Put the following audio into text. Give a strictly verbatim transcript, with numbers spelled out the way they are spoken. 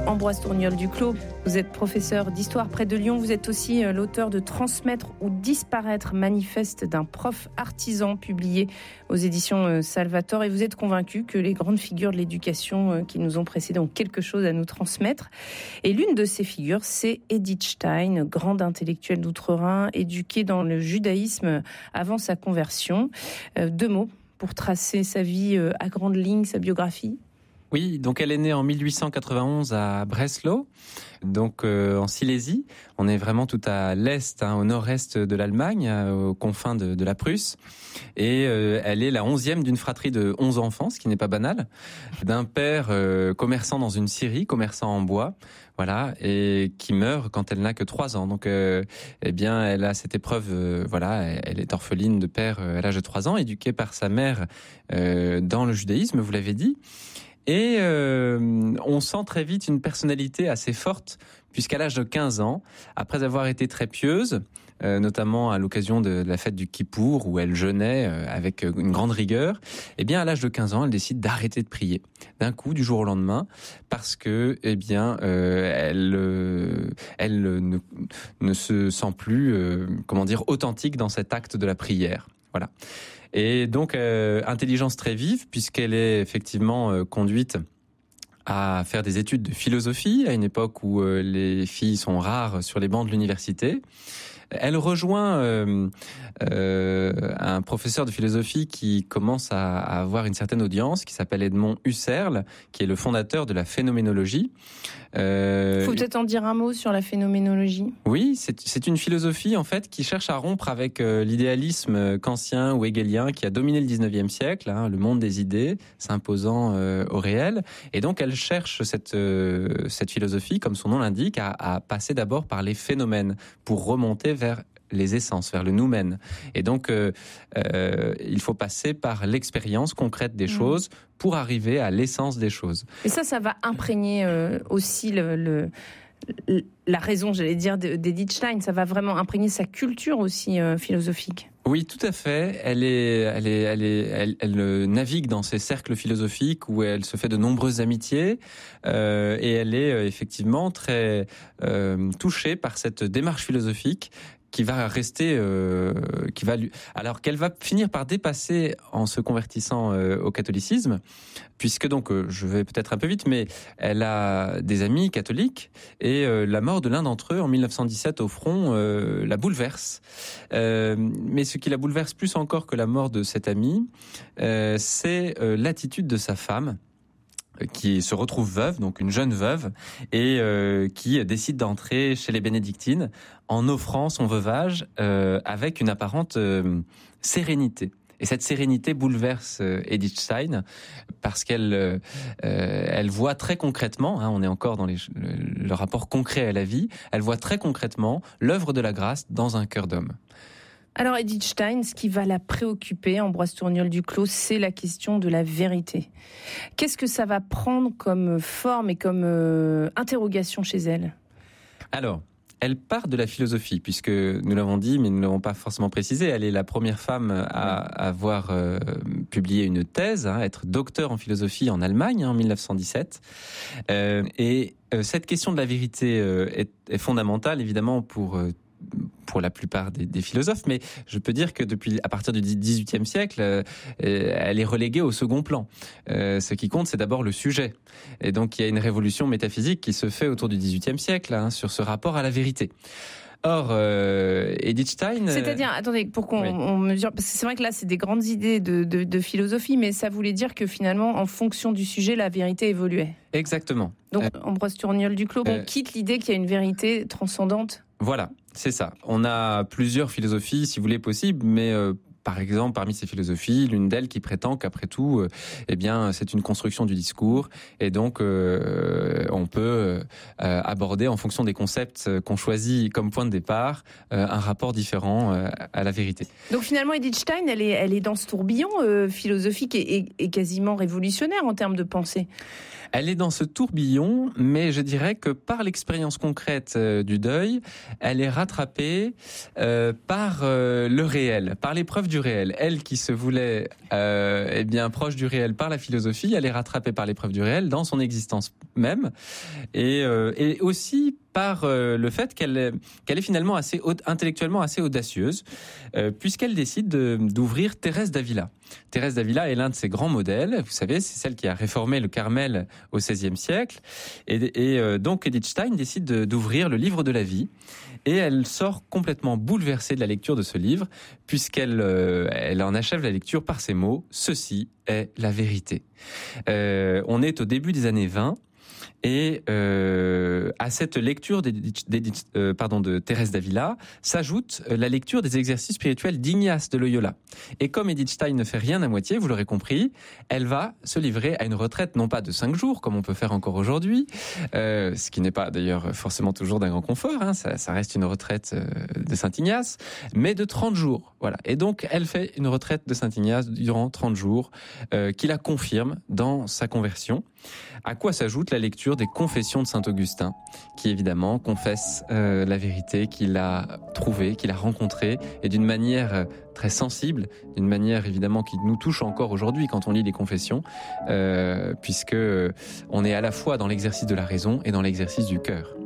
Ambroise Tourniol-Duclos, vous êtes professeur d'histoire près de Lyon. Vous êtes aussi l'auteur de Transmettre ou disparaître, manifeste d'un prof artisan, publié aux éditions Salvatore. Et vous êtes convaincu que les grandes figures de l'éducation qui nous ont précédés ont quelque chose à nous transmettre. Et l'une de ces figures, c'est Edith Stein, grande intellectuelle d'outre-Rhin, éduquée dans le judaïsme avant sa conversion. Euh, deux mots pour tracer sa vie à grandes lignes, sa biographie. Oui, donc elle est née en mille huit cent quatre-vingt-onze à Breslau, donc euh, en Silésie. On est vraiment tout à l'est, hein, au nord-est de l'Allemagne, aux confins de, de la Prusse. Et euh, elle est la onzième d'une fratrie de onze enfants, ce qui n'est pas banal, d'un père euh, commerçant dans une scierie, commerçant en bois, voilà, et qui meurt quand elle n'a que trois ans. Donc, euh, eh bien, elle a cette épreuve, euh, voilà, elle est orpheline de père à l'âge de trois ans, éduquée par sa mère euh, dans le judaïsme, vous l'avez dit. Et euh, on sent très vite une personnalité assez forte, puisqu'à l'âge de quinze ans, après avoir été très pieuse, euh, notamment à l'occasion de la fête du Kippour, où elle jeûnait euh, avec une grande rigueur, eh bien à l'âge de quinze ans, elle décide d'arrêter de prier, d'un coup, du jour au lendemain, parce que, eh bien, euh, elle, euh, elle ne, ne se sent plus, euh, comment dire, authentique dans cet acte de la prière. Voilà. Et donc, euh, intelligence très vive, puisqu'elle est effectivement euh, conduite à faire des études de philosophie, à une époque où euh, les filles sont rares sur les bancs de l'université. Elle rejoint euh, euh, un professeur de philosophie qui commence à, à avoir une certaine audience, qui s'appelle Edmond Husserl, qui est le fondateur de la phénoménologie. Euh, Faut peut-être en dire un mot sur la phénoménologie. Oui, c'est, c'est une philosophie en fait qui cherche à rompre avec euh, l'idéalisme kantien ou hegelien qui a dominé le dix-neuvième siècle, hein, le monde des idées s'imposant euh, au réel. Et donc elle cherche cette euh, cette philosophie, comme son nom l'indique, à, à passer d'abord par les phénomènes pour remonter vers les essences, vers le noumen. Et donc, euh, euh, il faut passer par l'expérience concrète des mmh. choses pour arriver à l'essence des choses. Et ça, ça va imprégner euh, aussi le, le, la raison, j'allais dire, d'Edith Stein. Ça va vraiment imprégner sa culture aussi euh, philosophique. Oui, tout à fait. Elle est, elle est, elle est, elle, elle navigue dans ces cercles philosophiques où elle se fait de nombreuses amitiés euh, et elle est euh, effectivement très euh, touchée par cette démarche philosophique qui va rester, euh, qui va lui, alors qu'elle va finir par dépasser en se convertissant euh, au catholicisme, puisque donc euh, je vais peut-être un peu vite, mais elle a des amis catholiques et euh, la mort de l'un d'entre eux en mille neuf cent dix-sept au front euh, la bouleverse. Euh, mais ce qui la bouleverse plus encore que la mort de cet ami, euh, c'est euh, l'attitude de sa femme, qui se retrouve veuve, donc une jeune veuve, et euh, qui décide d'entrer chez les bénédictines en offrant son veuvage euh, avec une apparente euh, sérénité. Et cette sérénité bouleverse euh, Edith Stein parce qu'elle euh, elle voit très concrètement, hein, on est encore dans les, le, le rapport concret à la vie, elle voit très concrètement l'œuvre de la grâce dans un cœur d'homme. Alors Edith Stein, ce qui va la préoccuper, Ambroise Tourniol-Duclos, c'est la question de la vérité. Qu'est-ce que ça va prendre comme forme et comme euh, interrogation chez elle ? Alors, elle part de la philosophie, puisque nous l'avons dit, mais nous ne l'avons pas forcément précisé, elle est la première femme à avoir euh, publié une thèse, hein, être docteur en philosophie en Allemagne hein, en mille neuf cent dix-sept. Euh, et euh, cette question de la vérité euh, est, est fondamentale, évidemment, pour... Euh, pour la plupart des, des philosophes, mais je peux dire que depuis, à partir du dix-huitième siècle, euh, elle est reléguée au second plan. Euh, ce qui compte, c'est d'abord le sujet. Et donc, il y a une révolution métaphysique qui se fait autour du dix-huitième siècle, hein, sur ce rapport à la vérité. Or, euh, Edith Stein... C'est-à-dire, attendez, pour qu'on oui. on mesure... Parce que c'est vrai que là, c'est des grandes idées de, de, de philosophie, mais ça voulait dire que finalement, en fonction du sujet, la vérité évoluait. Exactement. Donc, euh, Ambroise Tourniol-Duclos, euh, on quitte l'idée qu'il y a une vérité transcendante. Voilà, c'est ça. On a plusieurs philosophies, si vous voulez, possibles, mais... Euh, Par exemple, parmi ces philosophies, l'une d'elles qui prétend qu'après tout, euh, eh bien, c'est une construction du discours, et donc euh, on peut euh, aborder, en fonction des concepts qu'on choisit comme point de départ, euh, un rapport différent euh, à la vérité. Donc finalement, Edith Stein, elle est, elle est dans ce tourbillon euh, philosophique et, et, et quasiment révolutionnaire en termes de pensée. Elle est dans ce tourbillon, mais je dirais que par l'expérience concrète euh, du deuil, elle est rattrapée euh, par euh, le réel, par l'épreuve du réel. Elle qui se voulait euh, eh bien proche du réel par la philosophie, elle est rattrapée par l'épreuve du réel dans son existence même, et, euh, et aussi par euh, le fait qu'elle est, qu'elle est finalement assez intellectuellement assez audacieuse, euh, puisqu'elle décide de, d'ouvrir Thérèse d'Avila. Thérèse d'Avila est l'un de ses grands modèles. Vous savez, c'est celle qui a réformé le Carmel au seizième siècle. Et, et euh, donc Edith Stein décide de, d'ouvrir le livre de la vie. Et elle sort complètement bouleversée de la lecture de ce livre, puisqu'elle euh, elle en achève la lecture par ces mots: ceci est la vérité. Euh, on est au début des années vingt. Et euh, à cette lecture d'Edith, d'Edith, euh, pardon, de Thérèse d'Avila s'ajoute la lecture des exercices spirituels d'Ignace de Loyola. Et comme Edith Stein ne fait rien à moitié, vous l'aurez compris, elle va se livrer à une retraite non pas de cinq jours, comme on peut faire encore aujourd'hui, euh, ce qui n'est pas d'ailleurs forcément toujours d'un grand confort, hein, ça, ça reste une retraite de Saint-Ignace, mais de trente jours. Voilà. Et donc elle fait une retraite de Saint-Ignace durant trente jours, euh, qui la confirme dans sa conversion. À quoi s'ajoute la lecture des Confessions de Saint-Augustin, qui évidemment confesse euh, la vérité qu'il a trouvée, qu'il a rencontrée, et d'une manière très sensible, d'une manière évidemment qui nous touche encore aujourd'hui quand on lit les Confessions, euh, puisque on est à la fois dans l'exercice de la raison et dans l'exercice du cœur.